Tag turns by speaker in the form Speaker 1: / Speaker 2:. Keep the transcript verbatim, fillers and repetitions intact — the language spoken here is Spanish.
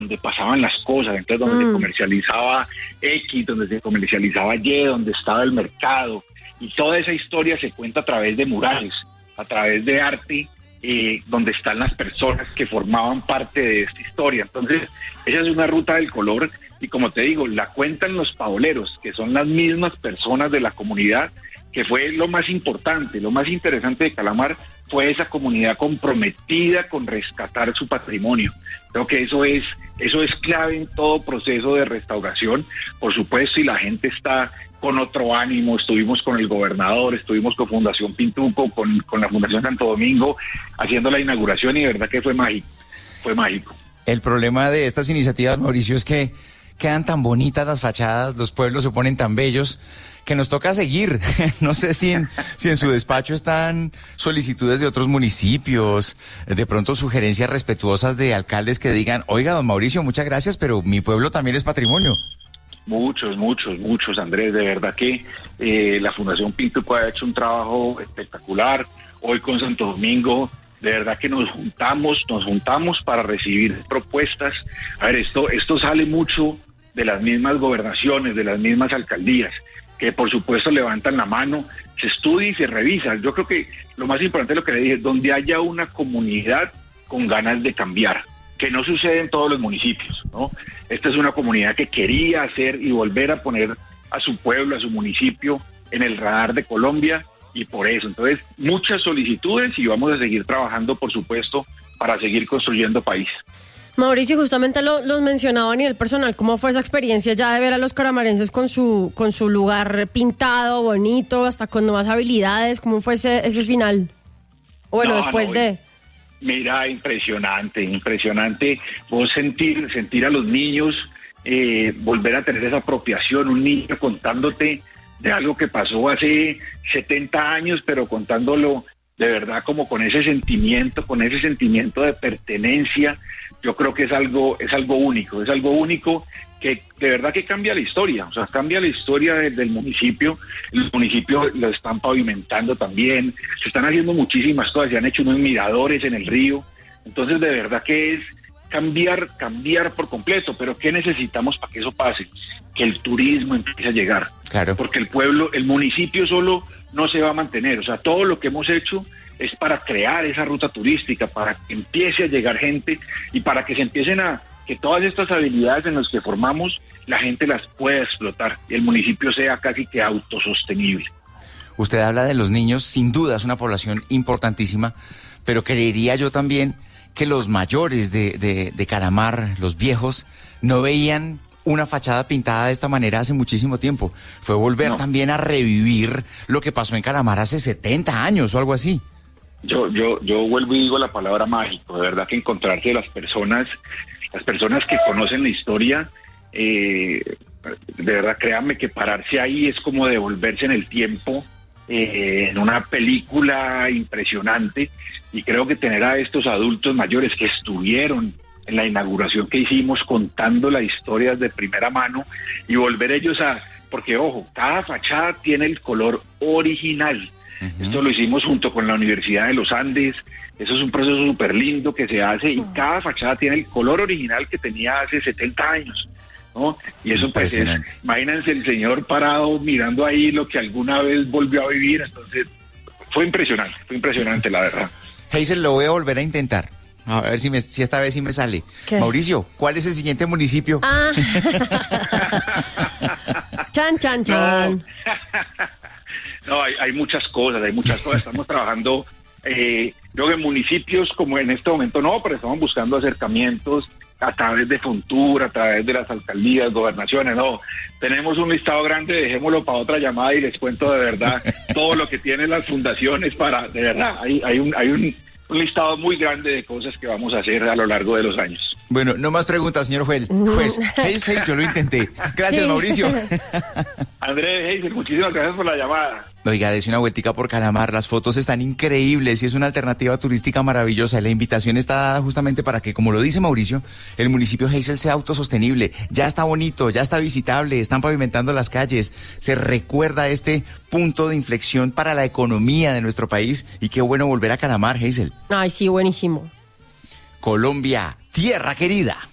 Speaker 1: donde pasaban las cosas, entonces donde mm. se comercializaba X, donde se comercializaba Y, donde estaba el mercado, y toda esa historia se cuenta a través de murales, a través de arte, eh, donde están las personas que formaban parte de esta historia. Entonces, esa es una ruta del color, y como te digo, la cuentan los paoleros, que son las mismas personas de la comunidad, que fue lo más importante, lo más interesante de Calamar, fue esa comunidad comprometida con rescatar su patrimonio. Creo que eso es, eso es clave en todo proceso de restauración, por supuesto, y la gente está con otro ánimo. Estuvimos con el gobernador, estuvimos con Fundación Pintuco, con, con la Fundación Santo Domingo, haciendo la inauguración, y de verdad que fue mágico, fue mágico.
Speaker 2: El problema de estas iniciativas, Mauricio, es que quedan tan bonitas las fachadas, los pueblos se ponen tan bellos, que nos toca seguir. No sé si en, si en su despacho están solicitudes de otros municipios, de pronto sugerencias respetuosas de alcaldes que digan, oiga, don Mauricio, muchas gracias, pero mi pueblo también es patrimonio.
Speaker 1: Muchos, muchos, muchos, Andrés. De verdad que eh, la Fundación Pintuco ha hecho un trabajo espectacular. Hoy con Santo Domingo, de verdad que nos juntamos, nos juntamos para recibir propuestas. A ver, esto, esto sale mucho de las mismas gobernaciones, de las mismas alcaldías, que por supuesto levantan la mano, se estudia y se revisa. Yo creo que lo más importante es lo que le dije, donde haya una comunidad con ganas de cambiar, que no sucede en todos los municipios, ¿no? Esta es una comunidad que quería hacer y volver a poner a su pueblo, a su municipio en el radar de Colombia, y por eso, entonces, muchas solicitudes, y vamos a seguir trabajando, por supuesto, para seguir construyendo país.
Speaker 3: Mauricio, justamente lo, los mencionaba a nivel personal, ¿cómo fue esa experiencia ya de ver a los caramarenses con su con su lugar pintado, bonito, hasta con nuevas habilidades? ¿Cómo fue ese, ese final? Bueno, no, después no, de...
Speaker 1: Mira, impresionante, impresionante. Vos sentir, sentir a los niños, eh, volver a tener esa apropiación, un niño contándote de algo que pasó hace setenta años, pero contándolo de verdad como con ese sentimiento, con ese sentimiento de pertenencia. Yo creo que es algo, es algo único, es algo único que de verdad que cambia la historia, o sea, cambia la historia de, del municipio. Los municipios lo están pavimentando también, se están haciendo muchísimas cosas, se han hecho unos miradores en el río. Entonces, de verdad que es cambiar, cambiar por completo. Pero ¿qué necesitamos para que eso pase? Que el turismo empiece a llegar.
Speaker 2: Claro.
Speaker 1: Porque el pueblo, el municipio solo no se va a mantener. O sea, todo lo que hemos hecho es para crear esa ruta turística, para que empiece a llegar gente y para que se empiecen a, que todas estas habilidades en las que formamos, la gente las pueda explotar y el municipio sea casi que autosostenible.
Speaker 2: Usted habla de los niños, sin duda es una población importantísima, pero creería yo también que los mayores de, de, de Calamar, los viejos, no veían una fachada pintada de esta manera hace muchísimo tiempo. Fue volver no. también a revivir lo que pasó en Calamar hace setenta años o algo así.
Speaker 1: Yo, yo, yo vuelvo y digo la palabra mágico, de verdad que encontrarse las personas, las personas que conocen la historia, eh, de verdad créanme que pararse ahí es como devolverse en el tiempo, eh, en una película impresionante, y creo que tener a estos adultos mayores que estuvieron en la inauguración que hicimos contando las historias de primera mano y volver ellos a, porque ojo, cada fachada tiene el color original. Uh-huh. Esto lo hicimos junto con la Universidad de los Andes. Eso es un proceso súper lindo que se hace, y uh-huh. cada fachada tiene el color original que tenía hace setenta años, ¿no? Y eso pues es, imagínense el señor parado mirando ahí lo que alguna vez volvió a vivir. Entonces fue impresionante, fue impresionante la verdad.
Speaker 2: Hazel, lo voy a volver a intentar. A ver si, me, si esta vez sí me sale. ¿Qué? Mauricio, ¿cuál es el siguiente municipio?
Speaker 3: Ah. Chan, chan, chan.
Speaker 1: No, no hay, hay muchas cosas, hay muchas cosas. Estamos trabajando, eh, yo en municipios como en este momento no, pero estamos buscando acercamientos a través de Fontur, a través de las alcaldías, gobernaciones, no. Tenemos un listado grande, dejémoslo para otra llamada y les cuento de verdad todo lo que tienen las fundaciones para, de verdad, hay, hay un... Hay un un listado muy grande de cosas que vamos a hacer a lo largo de los años.
Speaker 2: Bueno, no más preguntas, señor juez. Juez, Hazel, yo lo intenté. Gracias, sí. Mauricio.
Speaker 1: Andrés, Hazel, muchísimas gracias por la llamada.
Speaker 2: Oiga, des una vueltica por Calamar, las fotos están increíbles y es una alternativa turística maravillosa. La invitación está dada justamente para que, como lo dice Mauricio, el municipio Hazel sea autosostenible. Ya está bonito, ya está visitable, están pavimentando las calles, se recuerda este punto de inflexión para la economía de nuestro país, y qué bueno volver a Calamar, Hazel.
Speaker 3: Ay, sí, buenísimo.
Speaker 2: Colombia, tierra querida.